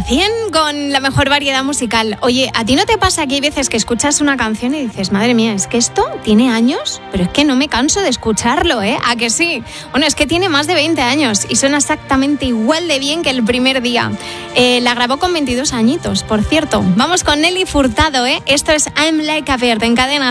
100 con la mejor variedad musical. Oye, ¿a ti no te pasa que hay veces que escuchas una canción y dices, madre mía, es que esto tiene años, pero es que no me canso de escucharlo, ¿eh? ¿A que sí? Bueno, es que tiene más de 20 años y suena exactamente igual de bien que el primer día. La grabó con 22 añitos, por cierto. Vamos con Nelly Furtado, ¿eh? Esto es I'm Like a Bird en Cadena